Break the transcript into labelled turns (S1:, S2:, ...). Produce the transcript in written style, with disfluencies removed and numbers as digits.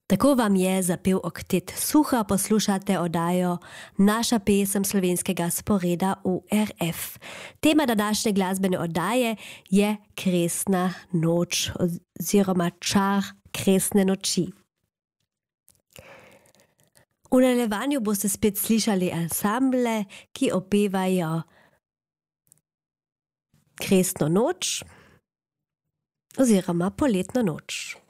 S1: Tako vam je zapel oktet Suha, poslušate oddajo Naša pesem slovenskega sporeda URF. Tema današnje glasbene oddaje je Kresna noč oziroma čar kresne noči. V nadaljevanju boste spet slišali ansamble, ki opevajo Kresno noč oziroma Poletno noč.